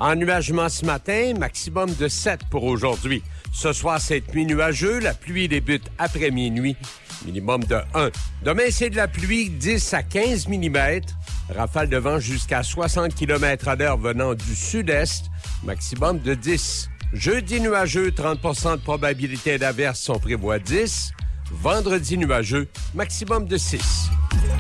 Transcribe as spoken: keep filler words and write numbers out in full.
Ennuagement ce matin, maximum de sept pour aujourd'hui. Ce soir, cette nuit nuageux, la pluie débute après minuit, minimum de un. Demain, c'est de la pluie, dix à quinze millimètres. Rafale de vent jusqu'à soixante kilomètres à l'heure venant du sud-est, maximum de dix. Jeudi nuageux, trente pour cent de probabilité d'averse, on prévoit dix. Vendredi nuageux, maximum de six.